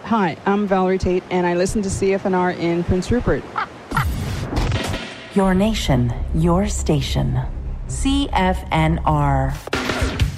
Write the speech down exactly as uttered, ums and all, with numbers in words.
Hi, I'm Valerie Tate, and I listen to C F N R in Prince Rupert. Your nation, your station. C F N R.